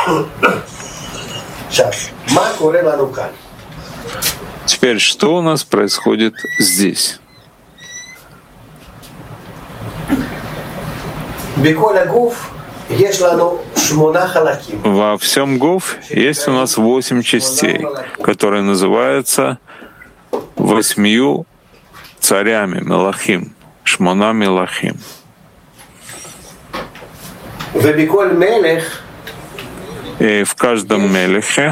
Теперь, что у нас происходит здесь? Во всем гуф есть у нас 8 частей, которые называются 8 царями, мелахим, шмона мелахим. И в каждом мелехе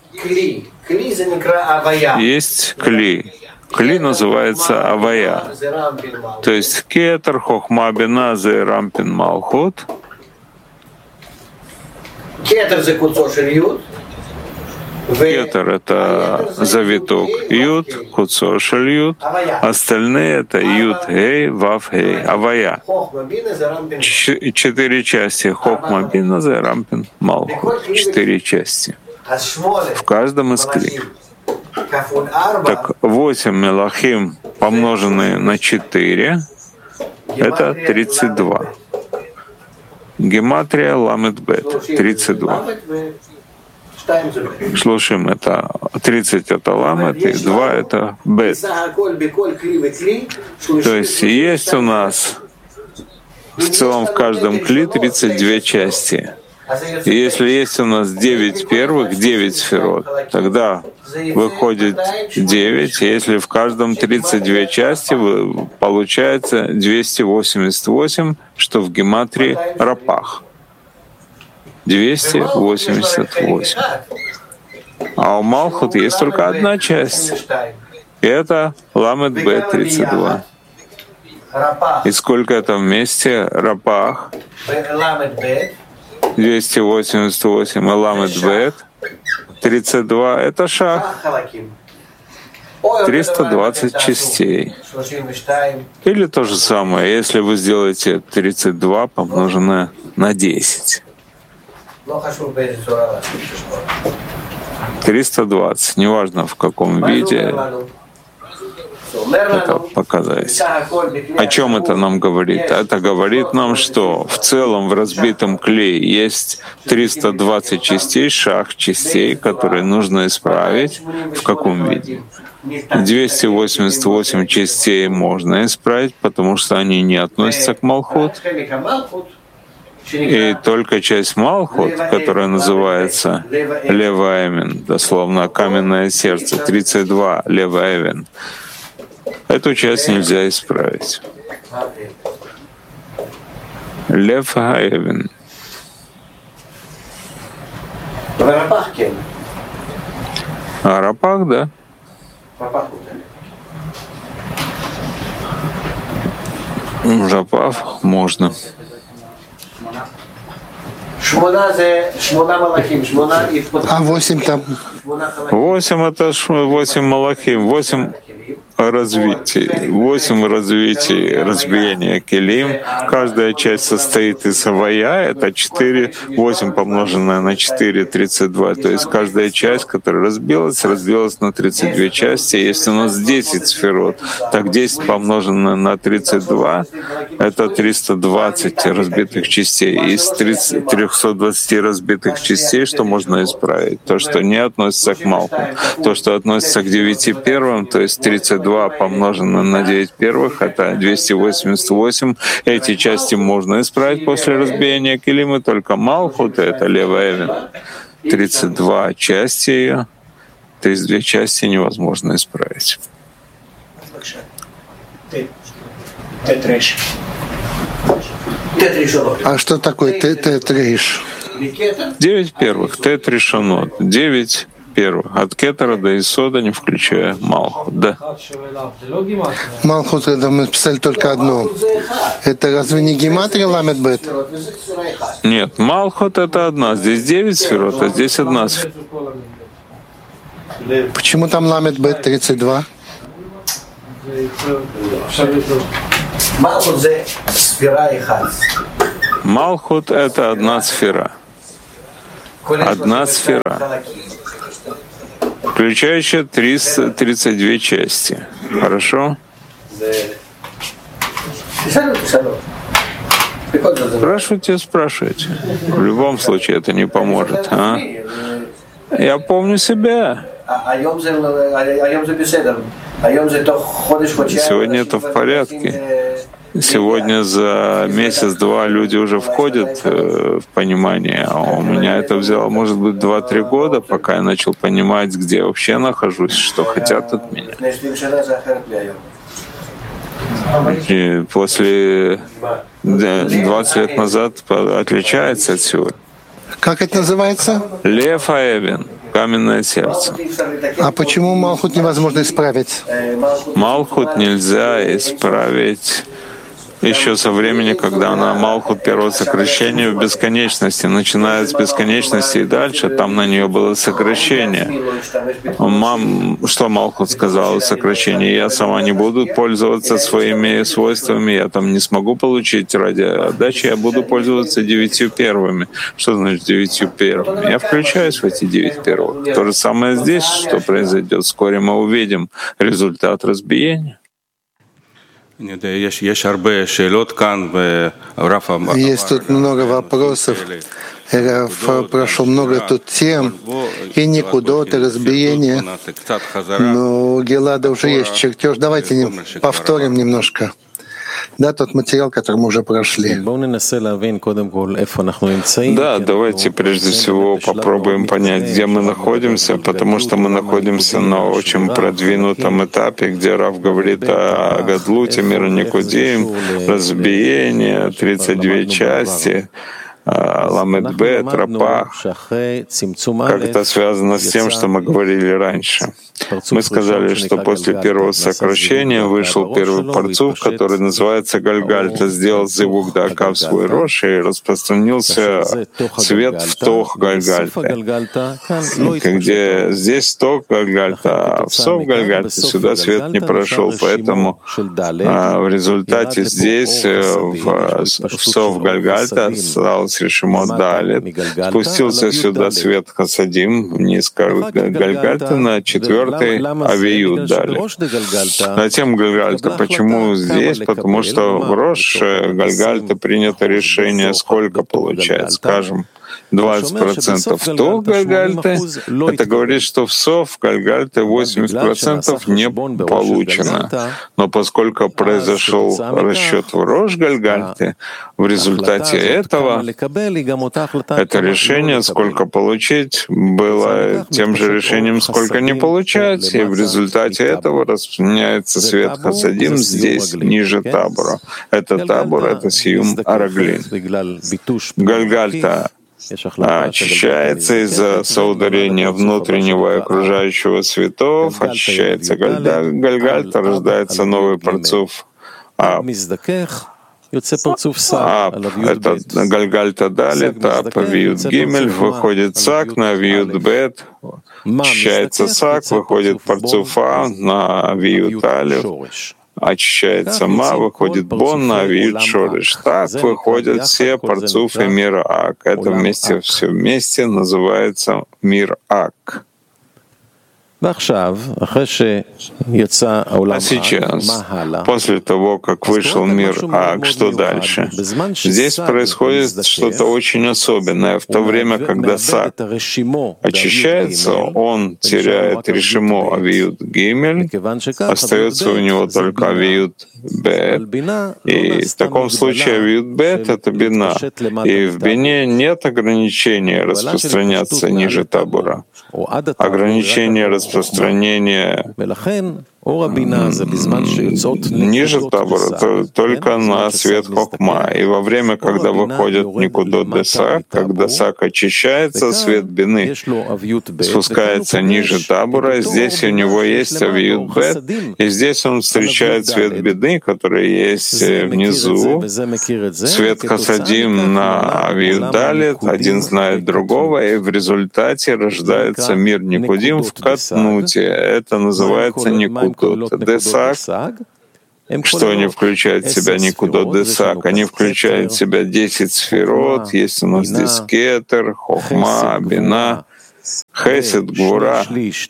есть кли. Кли называется авая. То есть кетер, хохма, бина, зе, рампин, малхут. Кетер — это завиток юд, куцо шель юд. Остальные — это юд, гей, вав, гей, авая. 4 части хохма, бина, зе, рампин, малхут. 4 части. В каждом из кли. Так 8 мелахим, помноженные на 4, это 32. Гематрия ламет бет, 32. Слушаем, это 30 это ламет, и 2 это бет. То есть у нас в целом в каждом кли 32 части. И если есть у нас 9 первых, 9 сферот, тогда выходит 9, и если в каждом 32 части, получается 288, что в гематрии рапах. 288. А у Малхут есть только одна часть. И это ламет б 32. И сколько это вместе? Рапах. 288 и ламет бет 32 — это шах. 320 частей. Или то же самое, если вы сделаете 32 помноженное на 10. 320, неважно в каком виде это показать. О чем это нам говорит? Это говорит нам, что в целом в разбитом клее есть 320 частей, шах частей, которые нужно исправить. В каком виде? 288 частей можно исправить, потому что они не относятся к Малхут. И только часть Малхут, которая называется Леваэвен, дословно каменное сердце, 32 Леваэвен, эту часть нельзя исправить. Лев Хаэвен. А Рапах, да. Рапах можно. 8 там? 8 это 8 малахим, 8 развитий, 8 развитий разбиения келим. Каждая часть состоит из авая, это 4, 8 помноженное на 4, 32. То есть каждая часть, которая разбилась на 32 части. Если у нас 10 сферот, так 10 помноженное на 32 — это 320 разбитых частей. Из 320 разбитых частей что можно исправить? То, что не относится к Малху. То, что относится к 9 первым, то есть 32 помноженное на 9 первых, это 288. Эти части можно исправить после разбиения килима, только Малхут — это Леваэвен. 32 части ее, 32 части невозможно исправить. А что такое Тет-Рейш? 9 первых, Тет-Ришонот, 9 первых, от Кетера до Исода, не включая Малхут, да. Малхут, это мы писали только одно. Это разве не гематрия ламет бет? Нет, Малхут — это одна, здесь 9 сферот, а здесь одна сфера. Почему там ламет бет 32? Малхут — это одна сфера. Одна сфера, включающая 332 части. Хорошо? Спрашивайте, спрашивайте. В любом случае это не поможет. А? Я помню себя. Сегодня это в порядке. Сегодня за месяц-два люди уже входят в понимание, а у меня это взяло, может быть, 2-3 года, пока я начал понимать, где я вообще нахожусь, что хотят от меня. И после 20 лет назад отличается от всего. Как это называется? Лев Аэвен, каменное сердце. А почему Малхут невозможно исправить? Малхут нельзя исправить еще со времени, когда она Малхут первого сокращения в бесконечности, начиная с бесконечности и дальше, там на нее было сокращение. Что Малхут сказал в сокращении? Я сама не буду пользоваться своими свойствами, я там не смогу получить ради отдачи, я буду пользоваться 9 первыми. Что значит 9 первыми? Я включаюсь в эти 9 первых. То же самое здесь, что произойдет. Вскоре мы увидим результат разбиения. Есть тут много вопросов. Раф прошел много тут тем, и никудот, и разбиения. Но у Гелада уже есть чертеж. Давайте повторим немножко. Да, тот материал, который мы уже прошли. Да, давайте прежде всего попробуем понять, где мы находимся, потому что мы находимся на очень продвинутом этапе, где Рав говорит о Гадлуте, мира Никудим, разбиение, 32 части, Ламед Бет, Рапах. Как это связано с тем, что мы говорили раньше? Мы сказали, что после первого сокращения вышел первый парцуф, который называется Гальгальта, сделал зивук дака в свой рош и распространился свет в тох Гальгальта. Где здесь тох Гальгальта, а в сов Гальгальта сюда свет не прошел, поэтому в результате здесь в сов Гальгальта осталось Решимот Далит, спустился сюда свет Хасадим, вниз Гальгальта на 4-й Авиют Далит. Затем Гальгальта. Почему здесь? Потому что в Рош Гальгальта принято решение, сколько получать. Скажем, 20% то Гальгальты. Это говорит, что в Сов Гальгальты 80% не получено. Но поскольку произошел расчет в Рош Гальгальты, в результате этого это решение, сколько получить, было тем же решением, сколько не получать. И в результате этого распространяется свет Хасадим здесь, ниже табора. Это табор, это Сиюм Араглин. Гальгальта очищается из-за соударения внутреннего и окружающего светов, очищается Гальгальта, рождается новый парцуф Аб. Это Гальгальта Далит, Аб, Авиют Гимель, выходит Сак на Авиют Бет, очищается Сак, выходит парцуф А на Авиют Алиф, очищается Ма, выходит Бон на Авиют Шориш. Так выходят все парцуфы мира Ак. Это вместе, все вместе называется мир Ак. А сейчас, после того, как вышел мир Ак, что дальше? Здесь происходит что-то очень особенное. В то время, когда Сак очищается, он теряет решимо Авиют Гимель, остается у него только Авиют Бет. И в таком случае Авиют Бет — это бина. И в бине нет ограничения распространяться ниже табора. Ограничение распространения ниже табора только на свет Хохма. И во время, когда выходит Никудот Десак, когда Сак очищается, свет бины спускается ниже табора, здесь у него есть Авиют Бет, и здесь он встречает свет бины, который есть внизу, свет Хасадим на Авиют Далит, один знает другого, и в результате рождается мир Никудим в Катнуте. Это называется Никудот Десак. Что они включают в себя Никудот Десак? Они включают в себя 10 сферот. Есть у нас здесь Кетер, Хохма, Бина. Хесед, Гвура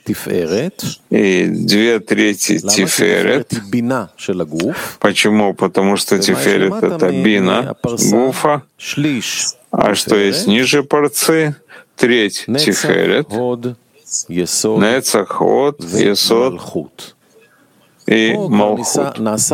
и 2/3 Тиферет. Почему? Потому что Тиферет — это бина, гуфа. А что есть ниже парцы? Треть Тиферет, Нецах, Ход, Есод и Малхут.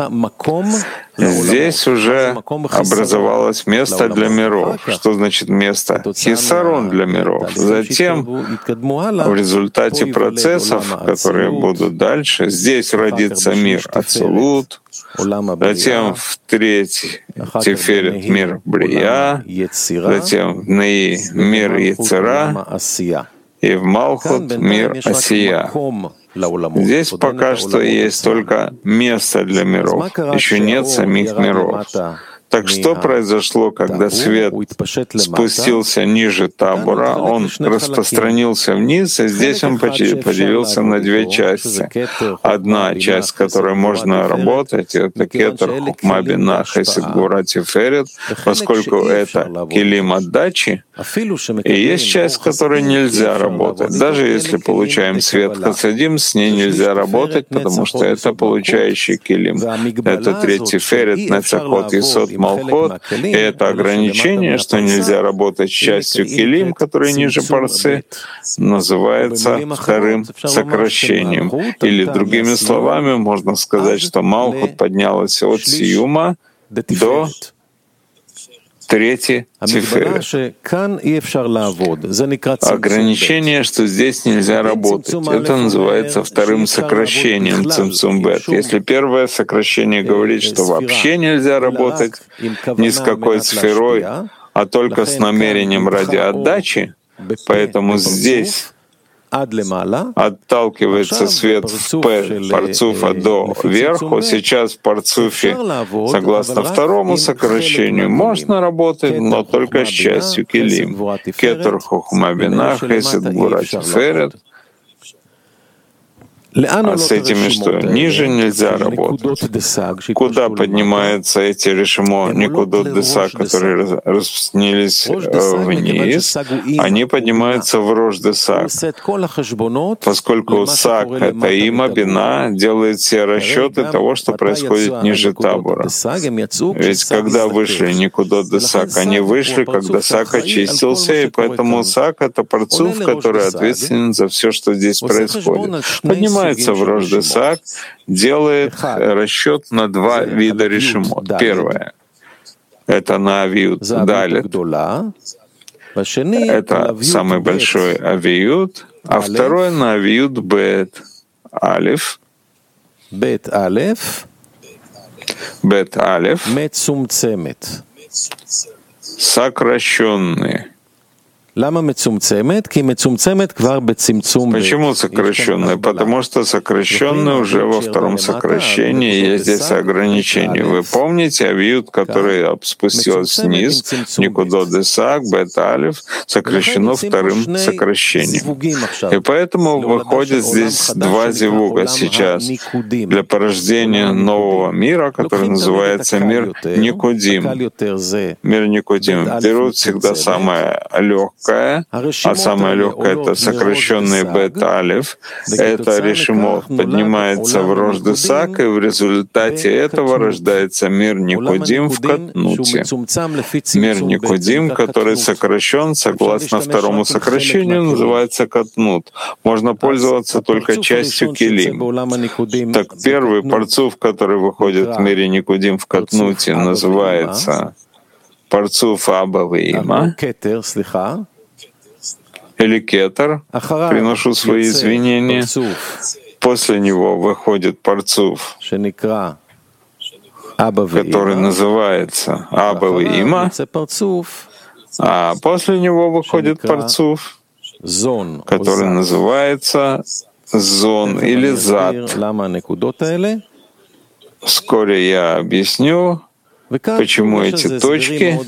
Здесь уже образовалось место для миров. Что значит место? Хисарон для миров. Затем, в результате процессов, которые будут дальше, здесь родится мир Ацилут, затем в треть Тиферет мир Брия, затем в Неи мир Яцера и в Малхут мир Асия. Здесь пока что есть только место для миров, еще нет самих миров. Так что произошло, когда свет спустился ниже табора, он распространился вниз, и здесь он поделился на две части. Одна часть, с которой можно работать, это кетер, хухма, бина, хесед, гвура, тиферет, поскольку это килим отдачи, и есть часть, с которой нельзя работать. Даже если получаем свет хасадим, с ней нельзя работать, потому что это получающий килим. Это третий тиферет, нецахот, есод, Малхот, и это ограничение, что нельзя работать с частью килим, который ниже парцы, называется вторым сокращением. Или другими словами, можно сказать, что Малхут поднялась от сиюма до третий тиферет. Ограничение, что здесь нельзя работать. Это называется вторым сокращением цимцум бет. Если первое сокращение говорит, что вообще нельзя работать ни с какой сферой, а только с намерением ради отдачи, поэтому здесь отталкивается свет в П парцуфа до верху. Сейчас в парцуфе, согласно второму сокращению, можно работать, но только с частью килим. Кетер, хухма, бина, хесед, гвура, тиферет. А с этими что? Ниже нельзя работать. Куда поднимаются эти решимо никудот деса, которые распространились вниз? Они поднимаются в рож десак. Поскольку сак — это има, бина, делает все расчеты того, что происходит ниже табора. Ведь когда вышли никудот десак, они вышли, когда сак очистился, и поэтому сак — это парцуф, который ответственен за все, что здесь происходит. Поднимается в рож десак, делает расчет на два вида решимот. Первое — это на авиют далит. Это самый большой авиют. А второе — на авиют бет алиф. Бет алиф. Сокращенный. Почему сокращенная? Потому что сокращенная уже во втором сокращении, есть здесь ограничение. Вы помните, авиют, который спустилась вниз, никудот десак, бет алиф, сокращено вторым сокращением. И поэтому выходит здесь два зивуга сейчас для порождения нового мира, который называется мир Никудим. Мир Никудим. Берут всегда самое легкое, а самое легкое — это сокращенный бет-алиф. Это решимот поднимается в рож десак, и в результате этого рождается мир Никудим в Катнуте. Мир Никудим, который сокращен согласно второму сокращению, называется Катнут. Можно пользоваться только частью килим. Так первый парцуф, который выходит в мире Никудим в Катнуте, называется парцуф Аба Има или кетер, приношу свои извинения. После него выходит парцуф, который называется Аба Има, а после него выходит парцуф, который называется Зон или Зад. Вскоре я объясню, Почему эти точки?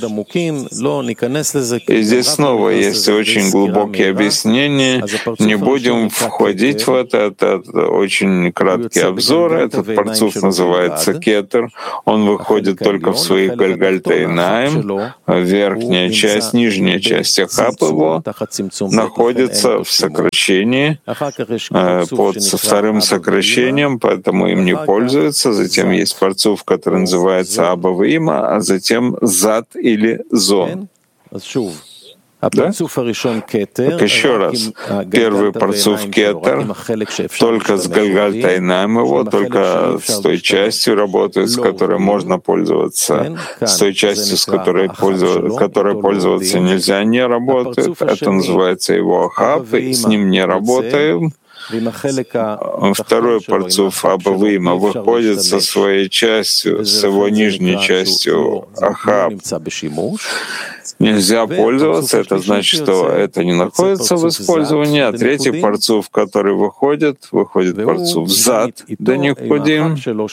И здесь снова есть очень глубокие объяснения. Не будем входить в это очень краткий обзор. Этот парцуф называется кетер. Он выходит только в своих гальгальтейнаим. Верхняя часть, нижняя часть ахап его находится в сокращении, под вторым сокращением, поэтому им не пользуются. Затем есть парцуф, который называется Аба Има, а затем зад или зон. Да? Так еще раз. Первый парцуф кетер только с гальгальтейнаем его, только с той частью работает, с которой можно пользоваться. С той частью, с которой пользоваться нельзя, не работает. Это называется его ахап, и с ним не работаем. Второй парцуф Аба Има выходит со своей частью, с его нижней частью ахап. Нельзя пользоваться, это значит, что это не находится в использовании. А третий парцуф, который выходит парцуф зад, да никудим,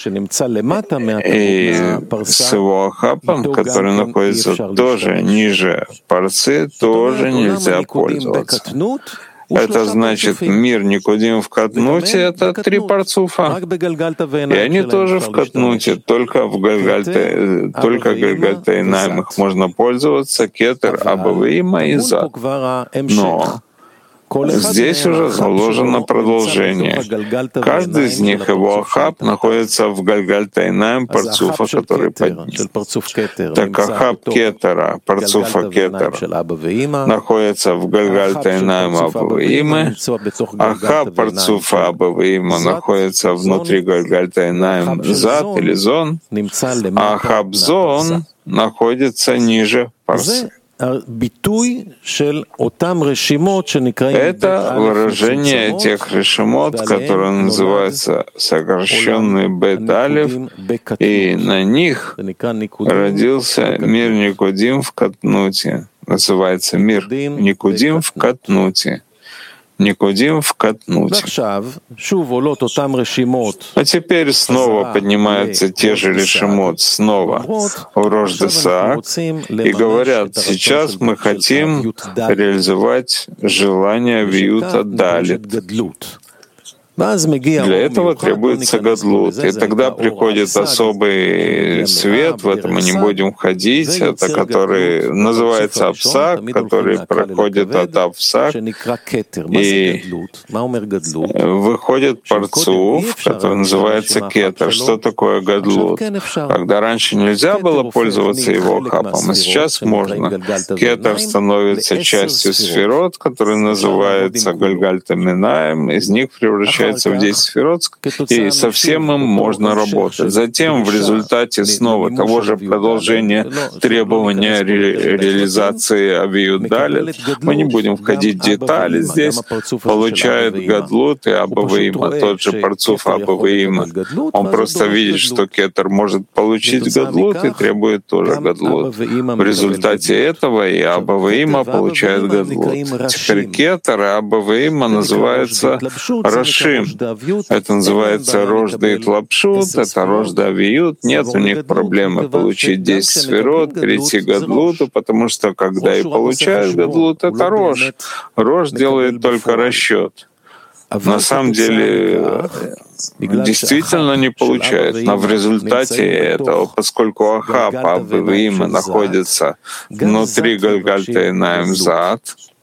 и с его ахапом, который находится тоже ниже парцы, тоже нельзя пользоваться. Это значит, мир Никудим в Катнуте — это три парцуфа. И они тоже в Катнуте, только гальгальтейнаим их можно пользоваться, кетер, Аба Има и зад. Но здесь уже заложено продолжение. Каждый из них, его ахап, находится в гальгальтейнаим парцуфа, который под ним. Так ахап кетера, парцуфа кетер, находится в гальгальтейнаим Аба Има. Ахап парцуфа Аба Има находится внутри гальгальтейнаим зад или зон. А ахап зон находится ниже парсы. Это выражение тех решимот, которые называются сокращенные бет-алев, и на них родился мир Никудим в Катнуте. Называется мир Никудим в Катнуте. Никудим в Катнуте. А теперь снова поднимаются те же решимот, снова в Рош Десаак, и говорят, сейчас мы хотим реализовать желание Виюта Далит. Для этого требуется гадлут, и тогда приходит особый свет, в это мы не будем входить, это который называется апсак, который проходит от апсак, и выходит парцуф, который называется кетер. Что такое гадлут? Когда раньше нельзя было пользоваться его хапом, а сейчас можно. Кетер становится частью сферот, который называется гальгальтаминаем, из них превращается в 10 сферот, и со всем им можно работать. Затем в результате снова того же продолжения требования реализации Авиют Далит, мы не будем входить в детали здесь, получает гадлут и Аба Има, тот же парцуф Аба Има. Он просто видит, что кетер может получить гадлут и требует тоже гадлут. В результате этого и Аба Има получает гадлут. Теперь кетер и Аба Има называется Рашим. Это называется Рождает Лапшут, это Рожда Авиют. Нет у них проблемы получить 10 сферот, перейти к гадлуту, потому что когда и получают гадлут, это Рож. Рож делает только расчет. На самом деле действительно не получает. Но в результате этого, поскольку ахап Аба Има находится внутри гальгальтейнаим зад,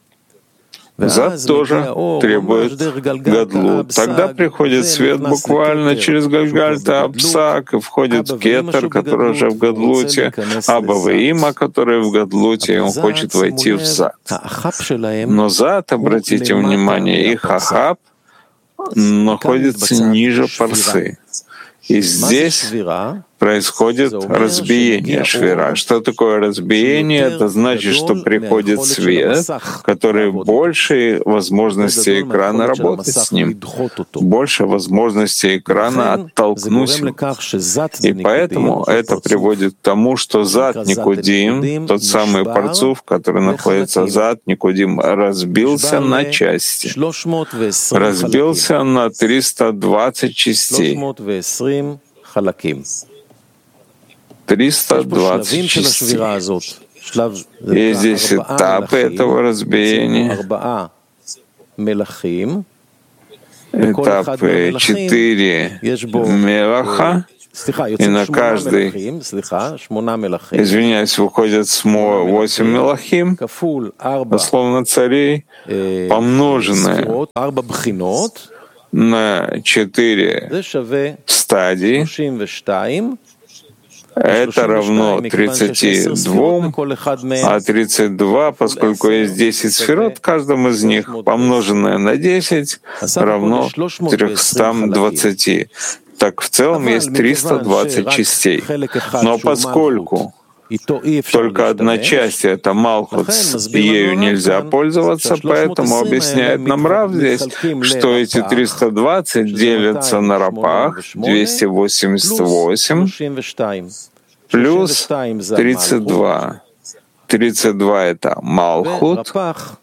зад тоже требует гадлут. Тогда приходит свет буквально через гальгальта апсак и входит в кетер, который уже в гадлуте, Аба Има, который в гадлуте, и он хочет войти в зад. Но зад, обратите внимание, их ахап находится ниже парсы. И здесь происходит разбиение швира. Что такое разбиение? Это значит, что приходит свет, который больше возможностей экрана работать с ним, больше возможностей экрана оттолкнуть его. И поэтому это приводит к тому, что зад Никудим, тот самый парцуф, который находится зад Никудим, разбился на части, разбился на 320 частей. 320 частей. И здесь этапы этого разбиения. Этапы 4 мелаха, и на каждый, извиняюсь, выходит 8 мелахим, дословно царей, помноженное на 4 стадии, это равно 32, а 32, поскольку есть 10 сферот, в каждом из них помноженное на 10 равно 320. Так в целом есть 320 частей. Но поскольку только одна часть — это Малхут, ею нельзя пользоваться, поэтому объясняет нам Рав здесь, что эти 320 делятся на рапах, 288, плюс 32. 32 — это Малхут,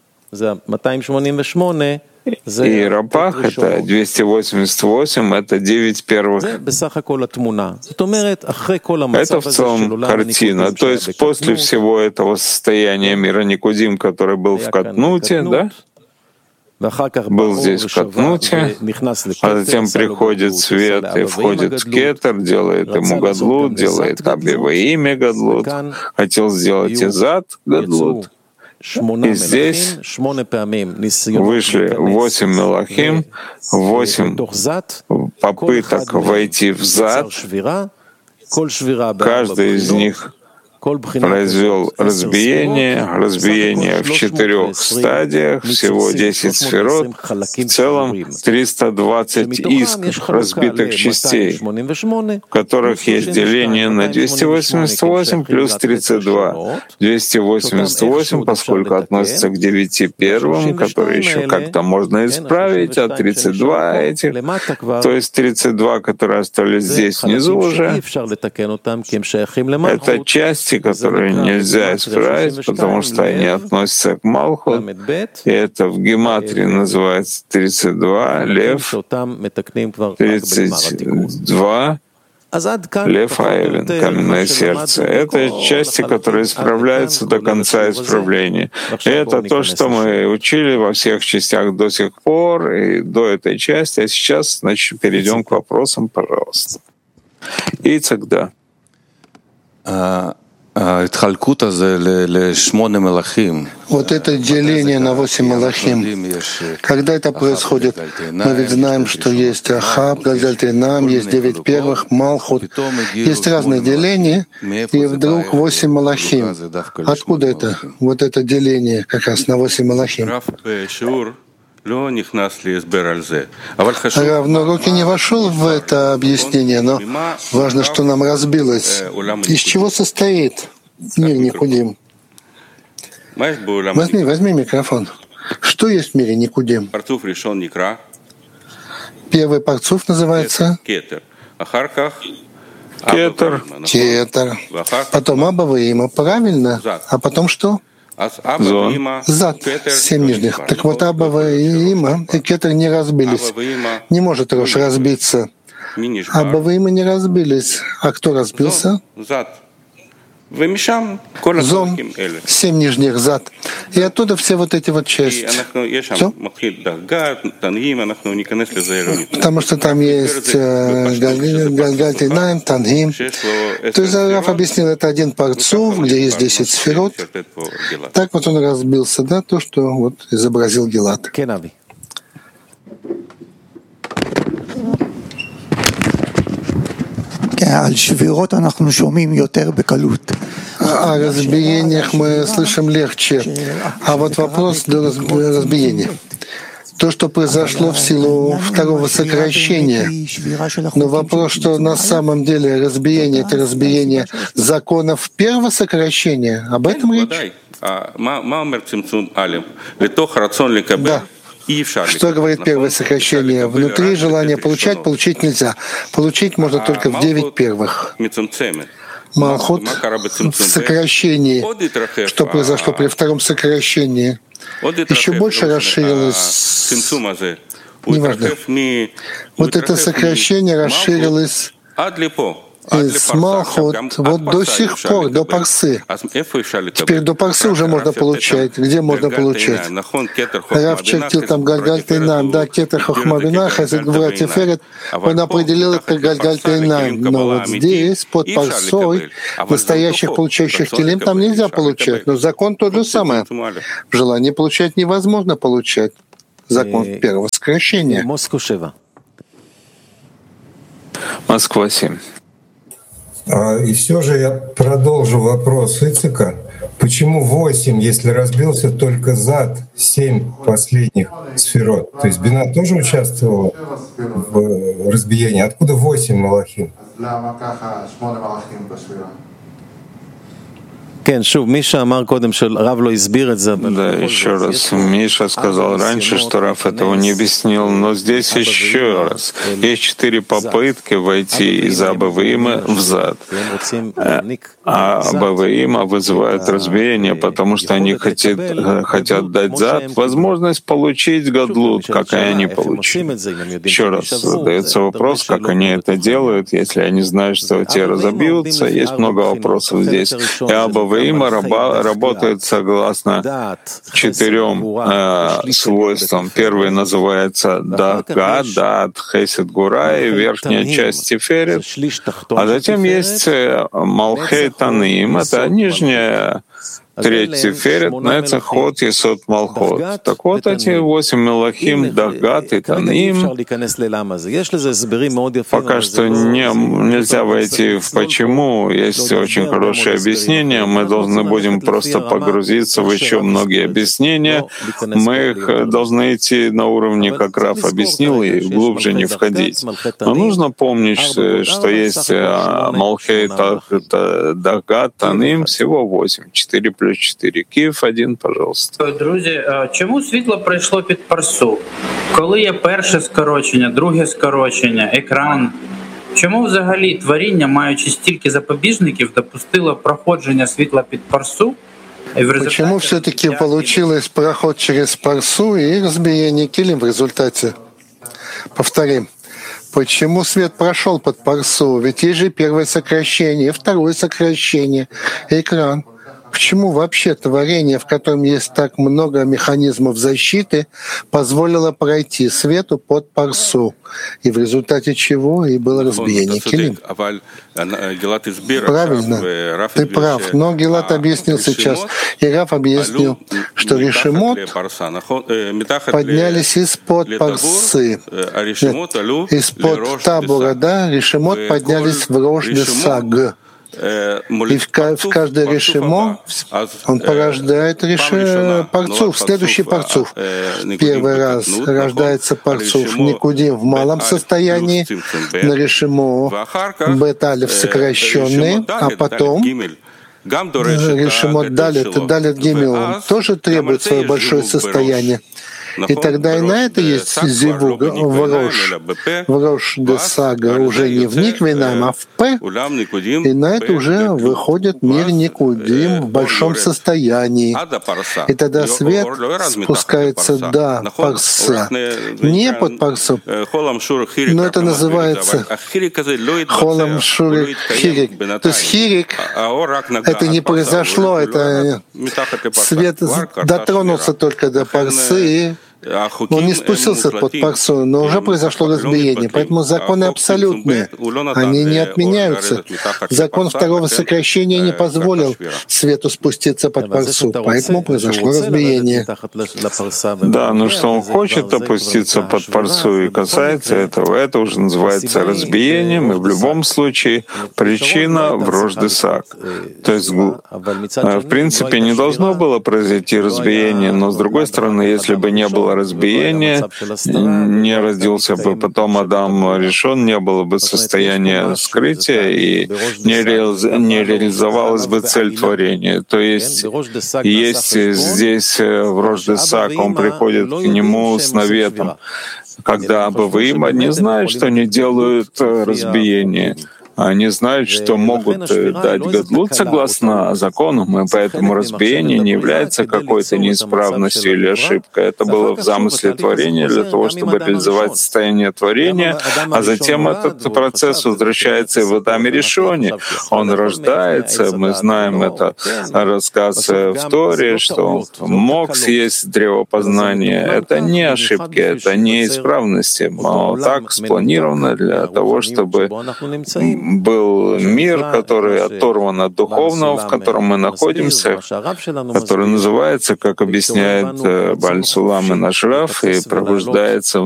и рапах — это 288, это 9 первых. Это в целом картина. То есть после всего этого состояния мира Никудим, который был в Катнуте, да? Был здесь в Катнуте, а затем приходит свет и входит в Кетер, делает ему Гадлут, делает Абива имя Гадлут, хотел сделать Изад Гадлут. И здесь вышли 8 мелахим, 8 попыток войти в зад. Каждый из них произвел разбиение в 4 стадиях, всего 10 сферот, в целом 320 искр разбитых частей, в которых есть деление на 288 плюс 32. 288, поскольку относится к 9 первым, которые еще как-то можно исправить, а 32 этих, то есть 32, которые остались здесь внизу уже, это части, которые нельзя исправить, потому что они относятся к Малхут, и это в гематрии называется 32, лев, 32, лев Аэлен, каменное сердце. Это части, которые исправляются до конца исправления. И это то, что мы учили во всех частях до сих пор, и до этой части. А сейчас, значит, перейдем к вопросам, пожалуйста. И тогда. Вот это деление на 8 мелахим, когда это происходит? Мы ведь знаем, что есть Ахаб, Гальгальтинам, есть 9 первых, Малхут. Есть разные деления, и вдруг 8 мелахим. Откуда это? Вот это деление как раз на 8 мелахим. Рав, но Руки не вошел в это объяснение, но важно, что нам разбилось. Из чего состоит мир Никудим? Возьми микрофон. Что есть в мире Никудим? Первый парцуф называется Кетер. Кетер. Потом Аба Ваима, правильно? А потом что? Зад, 7 нижних. Так вот, Аба и Има и Кетер не разбились. Не может Рош разбиться. Аба и Има не разбились. А кто разбился? Зон, 7 нижних зад. И оттуда все вот эти вот части. Все? Потому что там есть Гальгальтинайм, Тангим. То есть Раф объяснил, это один парцуф, где есть 10 сферот. Так вот он разбился, да, то, что вот изобразил Гилад. О разбиениях мы слышим легче. А вот вопрос до разбиения. То, что произошло в силу второго сокращения. Но вопрос, что на самом деле разбиение — это разбиение законов первого сокращения. Об этом речь? Да. Что говорит первое сокращение? Внутри желания получить нельзя. Получить можно только в 9 первых. Малхут в сокращении. Что произошло при втором сокращении? Еще больше расширилось. Неважно. Вот это сокращение расширилось из Малхут вот до сих пор, до Парсы. Теперь до Парсы уже можно получать. Где можно получать? Рав чертил там Гальгальтейнам, да, Кетер Хохмабина, Хасид Гвура Тиферет, он определил это как Гальгальтейнам. Но вот здесь, под Парсой, настоящих получающих килим там нельзя получать. Но закон тот же самый. В желании получать невозможно получать. Закон первого сокращения. Москва 7. И все же я продолжу вопрос Ицика. Почему 8, если разбился только зад, 7 последних сферот? То есть Бина тоже участвовала в разбиении. Откуда 8 малахим? Да, еще раз. Миша сказал раньше, что Рав этого не объяснил, но здесь еще раз. Есть 4 попытки войти из Абавиима в зад. А Абавиима вызывает разбиение, потому что они хотят дать зад возможность получить гадлут, как и они получили. Еще раз задается вопрос, как они это делают, если они знают, что те разобьются. Есть много вопросов здесь. И Абавиима работает согласно 4 свойствам. Первый называется Дага, Дат, Хесед, Гура и верхняя часть Тиферет. А затем есть Малхей Таним, это нижняя треть Тиферет, Нецах, Ход, Есод, Малхот. Так вот, эти 8 Мелахим, Дагат и Таним, пока что нельзя войти в почему. Есть очень хорошее объяснение. Мы будем просто погрузиться в еще многие объяснения. Мы их должны идти на уровне, как Рав объяснил, и глубже не входить. Но нужно помнить, что есть Малхей, Дагат, Таним, всего 8, 4 плюс 4. Київ 1, пожалуйста. Друзі, чому світло прийшло під парсу? Коли є перше скорочення, друге скорочення, екран, чому взагалі творіння, маючи стільки запобіжників, допустило проходження світла під парсу? Почему все-таки получилось проход через парсу и разбиение килим в результате? Повторим. Почему свет прошел под парсу? Ведь есть же первое сокращение, второе сокращение, экран. Почему вообще творение, в котором есть так много механизмов защиты, позволило пройти свету под парсу? И в результате чего и было разбиение килим. Правильно, ты прав. Но Гилат объяснил сейчас, и Рав объяснил, что решимот поднялись из-под парсы. Из-под табура, да, решимот поднялись в Рош-де-Саг. И в каждое решимо он порождает парцуф, следующий парцуф. Первый раз рождается парцуф Никудим в малом состоянии, на решимо бет-алев сокращенный, а потом решимо далит гимел тоже требует свое большое состояние. И тогда и на это есть зивуг в Рош де Сага, уже не в Никвинам, а в П. И на это уже выходит мир Никудим в большом состоянии. И тогда свет спускается до парса, не под парсу, но это называется холам шурик хирик. То есть хирик, это не произошло, это свет дотронулся только до парсы, он не спустился под парсу, но уже произошло разбиение. Поэтому законы абсолютные, они не отменяются. Закон второго сокращения не позволил свету спуститься под парсу, поэтому произошло разбиение. Да, но что он хочет опуститься под парсу и касается этого, это уже называется разбиением, и в любом случае причина в Рош-де-Саг. То есть, в принципе, не должно было произойти разбиение, но с другой стороны, если бы не было разбиения, не родился бы потом Адам решен, не было бы состояния скрытия и не реализовалась бы цель творения. То есть здесь в Рош-де-Саг он приходит к нему с наветом, когда Абавиима не знают, что они делают разбиение. Они знают, что могут дать гадлут согласно законам, и поэтому разбиение не является какой-то неисправностью или ошибкой. Это было в замысле творения для того, чтобы реализовать состояние творения, а затем этот процесс возвращается и в Адаме Ришоне. Он рождается, мы знаем это рассказ в Торе, что он мог съесть древо познания. Это не ошибки, это не исправности. Но так спланировано для того, чтобы был мир, который оторван от духовного, в котором мы находимся, который называется, как объясняет Бааль Сулам и наш Рав, и пробуждается